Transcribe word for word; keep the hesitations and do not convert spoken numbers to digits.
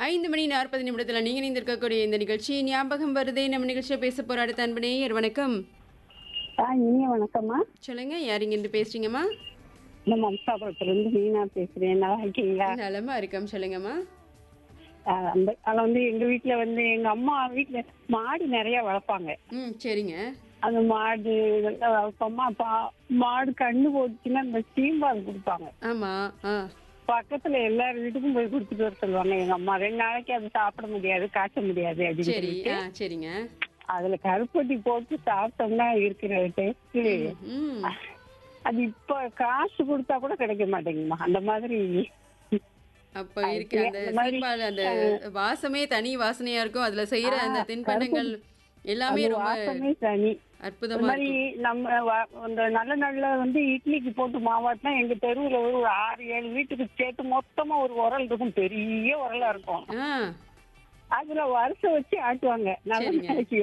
ஐந்து மணி நாற்பது நிமிடத்துல நீங்க இணைந்திருக்கக்கூடிய இந்த நிகழ்ச்சி ஞாபகம் வருதே. நம்ம நிகழ்ச்சியில பேச போற அடுத்த அன்பு நேயர் வணக்கம். ஆ இனிய வணக்கம்மா. சொல்லுங்க, யார் இங்க இருந்து பேசுறீங்கம்மா? நான் மம்சாபுரத்துலேருந்து மீனா பேசுகிறேன். நல்லா இருக்கீங்களா? நலமா இருக்கோம், சொல்லுங்கம்மா. ஆ, அந்த அதில் வந்து எங்கள் வீட்டில் வந்து எங்கள் அம்மா வீட்டில் மாடு நிறையா வளர்ப்பாங்க. ம் சரிங்க. அந்த மாடு இதெல்லாம் வளர்ப்போம்மா. அப்போ மாடு கண்ணு போட்டுச்சுன்னா அந்த சீம்பால் கொடுப்பாங்க. ஆமா. ஆ பக்கத்தில் எல்லார் வீட்டுக்கும் போய் கொடுத்துட்டு வர சொல்லுவாங்க எங்கள் அம்மா. ரெண்டு நாளைக்கு அது சாப்பிட முடியாது, காய்ச்ச முடியாது அப்படின்னு சரி. சொல்லிட்டு ஆ சரிங்க. அதில் கருப்பட்டி போட்டு சாப்பிட்டோம்னா இருக்கிற டேஸ்ட்டு ம் அது இப்போ காசு கொடுத்தா கூட கிடைக்க மாட்டேங்குமா. அந்த மாதிரி அப்ப இருக்கு அந்த அந்த மாதிரி சீம்பால், அந்த வாசமே தனி வாசனையா இருக்கும். அதுல செய்யற அந்த ஆ, தின்பண்டங்கள் எல்லாமே அந்த ரொம்ப வாசமே தனி. அது அற்புதமா மாதிரி இருக்கும். நம்ம வ- இந்த நல்ல நல்ல வந்து இட்லிக்கு போட்டு மாவாட்டினா எங்க தெருவுல ஒரு ஆறு ஏழு வீட்டுக்கு சேர்த்து மொத்தமா ஒரு உரல் இருக்கும், பெரிய உரலா இருக்கும். ஆ அதுல வருஷம் வச்சு ஆட்டுவாங்க நல்ல சரிங்க. நாளைக்கு